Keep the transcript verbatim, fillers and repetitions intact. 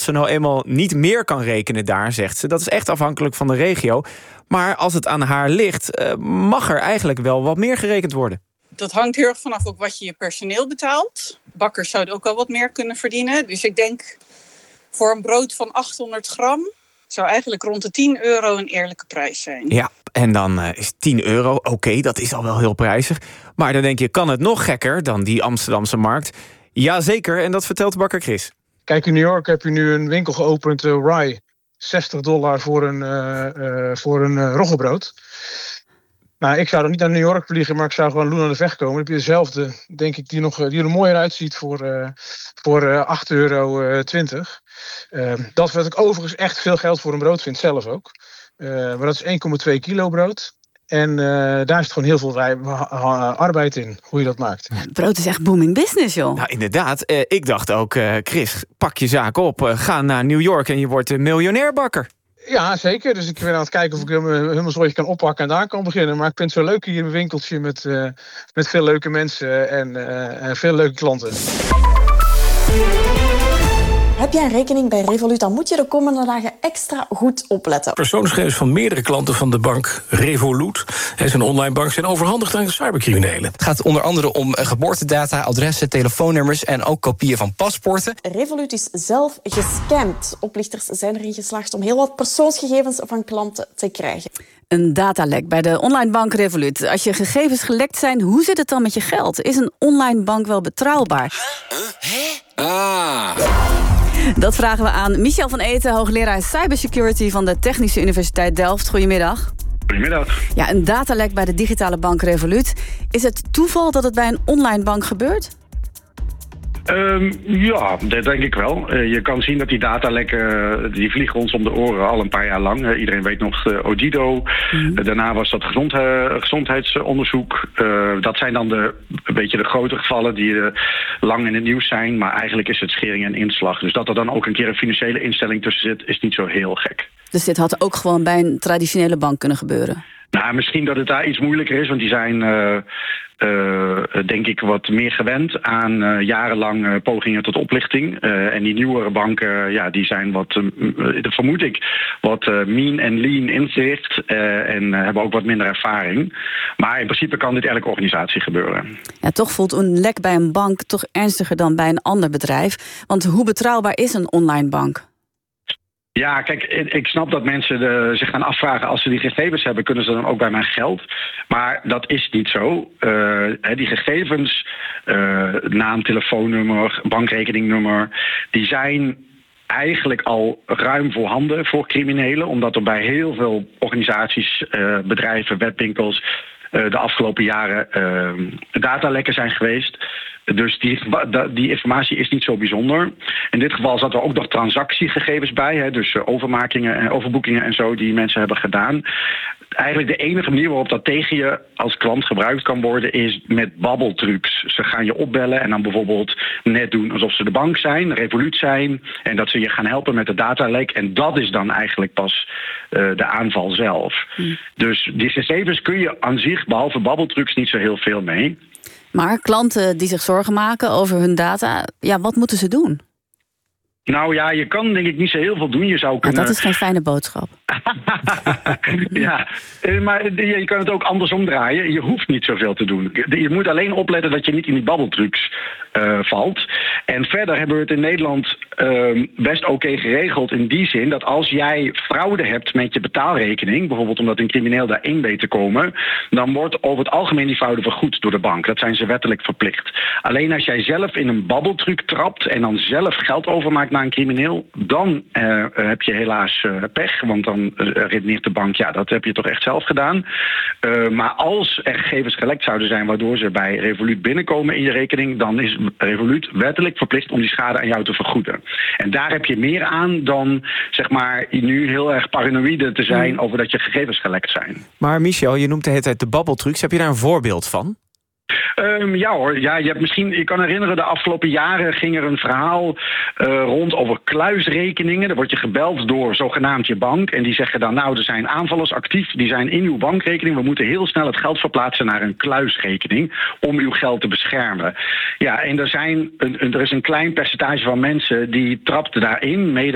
ze nou eenmaal niet meer kan rekenen daar, zegt ze. Dat is echt afhankelijk van de regio. Maar als het aan haar ligt, uh, mag er eigenlijk wel wat meer gerekend worden. Dat hangt heel erg vanaf ook wat je je personeel betaalt. Bakkers zouden ook wel wat meer kunnen verdienen. Dus ik denk voor een brood van achthonderd gram... zou eigenlijk rond de tien euro een eerlijke prijs zijn. Ja, en dan uh, is tien euro, oké, okay, dat is al wel heel prijzig. Maar dan denk je, kan het nog gekker dan die Amsterdamse markt? Jazeker, en dat vertelt bakker Chris. Kijk, in New York heb je nu een winkel geopend, uh, Rye. zestig dollar voor een, uh, uh, voor een uh, roggebrood. Nou, ik zou dan niet naar New York vliegen, maar ik zou gewoon Loen aan de Vecht komen. Dan heb je dezelfde, denk ik, die, nog, die er mooier uitziet voor, uh, voor uh, acht euro twintig. Uh, dat wat ik overigens echt veel geld voor een brood vind, zelf ook. Uh, maar dat is één komma twee kilo brood. En uh, daar zit gewoon heel veel rij- arbeid in, hoe je dat maakt. Brood is echt booming business, joh. Nou, inderdaad. Uh, ik dacht ook, uh, Chris, pak je zaak op. Uh, ga naar New York en je wordt een miljonairbakker. Ja, zeker. Dus ik ben aan het kijken of ik helemaal zoiets kan oppakken en daar kan beginnen. Maar ik vind het zo leuk hier in een winkeltje met, uh, met veel leuke mensen en, uh, en veel leuke klanten. Heb jij een rekening bij Revolut, dan moet je de komende dagen extra goed opletten. Persoonsgegevens van meerdere klanten van de bank Revolut, zijn online bank, zijn overhandigd aan cybercriminelen. Het gaat onder andere om geboortedata, adressen, telefoonnummers en ook kopieën van paspoorten. Revolut is zelf gescamd. Oplichters zijn erin geslaagd om heel wat persoonsgegevens van klanten te krijgen. Een datalek bij de online bank Revolut. Als je gegevens gelekt zijn, hoe zit het dan met je geld? Is een online bank wel betrouwbaar? Huh? Huh? Ah... Dat vragen we aan Michel van Eeten, hoogleraar cybersecurity van de Technische Universiteit Delft. Goedemiddag. Goedemiddag. Ja, een datalek bij de digitale bank Revolut. Is het toeval dat het bij een online bank gebeurt? Um, ja, dat denk ik wel. Uh, je kan zien dat die datalekken, uh, die vliegen ons om de oren al een paar jaar lang. Uh, iedereen weet nog uh, Odido. Mm. Uh, daarna was dat gezond, uh, gezondheidsonderzoek. Uh, dat zijn dan de, een beetje de grote gevallen die uh, lang in het nieuws zijn. Maar eigenlijk is het schering en inslag. Dus dat er dan ook een keer een financiële instelling tussen zit, is niet zo heel gek. Dus dit had ook gewoon bij een traditionele bank kunnen gebeuren? Nou, misschien dat het daar iets moeilijker is, want die zijn, uh, uh, denk ik, wat meer gewend aan uh, jarenlang uh, pogingen tot oplichting. Uh, en die nieuwere banken, uh, ja, die zijn wat, uh, vermoed ik, wat uh, mean en lean ingericht uh, en uh, hebben ook wat minder ervaring. Maar in principe kan dit elke organisatie gebeuren. Ja, toch voelt een lek bij een bank toch ernstiger dan bij een ander bedrijf. Want hoe betrouwbaar is een online bank? Ja, kijk, ik snap dat mensen de, zich gaan afvragen, als ze die gegevens hebben, kunnen ze dan ook bij mijn geld? Maar dat is niet zo. Uh, die gegevens, uh, naam, telefoonnummer, bankrekeningnummer, die zijn eigenlijk al ruim voorhanden voor criminelen, omdat er bij heel veel organisaties, uh, bedrijven, webwinkels uh, de afgelopen jaren uh, datalekken zijn geweest. Dus die, die informatie is niet zo bijzonder. In dit geval zat er ook nog transactiegegevens bij. Hè, dus overmakingen en overboekingen en zo die mensen hebben gedaan. Eigenlijk de enige manier waarop dat tegen je als klant gebruikt kan worden is met babbeltrucs. Ze gaan je opbellen en dan bijvoorbeeld net doen alsof ze de bank zijn, Revolut zijn. En dat ze je gaan helpen met de datalek. En dat is dan eigenlijk pas uh, de aanval zelf. Hmm. Dus die gegevens kun je aan zich, behalve babbeltrucs, niet zo heel veel mee. Maar klanten die zich zorgen maken over hun data, ja, wat moeten ze doen? Nou ja, je kan denk ik niet zo heel veel doen. Je zou kunnen... Ja, dat is geen fijne boodschap. Ja, maar je kan het ook andersom draaien. Je hoeft niet zoveel te doen. Je moet alleen opletten dat je niet in die babbeltrucs uh, valt. En verder hebben we het in Nederland uh, best oké okay geregeld in die zin dat als jij fraude hebt met je betaalrekening, bijvoorbeeld omdat een crimineel daar in weet te komen, dan wordt over het algemeen die fraude vergoed door de bank. Dat zijn ze wettelijk verplicht. Alleen als jij zelf in een babbeltruc trapt en dan zelf geld overmaakt naar een crimineel, dan uh, heb je helaas uh, pech, want dan uh, redeneert de bank, ja, dat heb je toch echt zelf gedaan. Uh, maar als er gegevens gelekt zouden zijn waardoor ze bij Revolut binnenkomen in je rekening, dan is Revolut wettelijk verplicht om die schade aan jou te vergoeden. En daar heb je meer aan dan, zeg maar, nu heel erg paranoïde te zijn mm. over dat je gegevens gelekt zijn. Maar Michel, je noemt de hele tijd de babbeltrucs. Heb je daar een voorbeeld van? Um, ja hoor, ja, je hebt misschien, je kan herinneren, de afgelopen jaren ging er een verhaal uh, rond over kluisrekeningen. Dan word je gebeld door zogenaamd je bank en die zeggen dan, nou, er zijn aanvallers actief, die zijn in uw bankrekening, we moeten heel snel het geld verplaatsen naar een kluisrekening om uw geld te beschermen. Ja, en er, zijn een, er is een klein percentage van mensen die trapt daarin, mede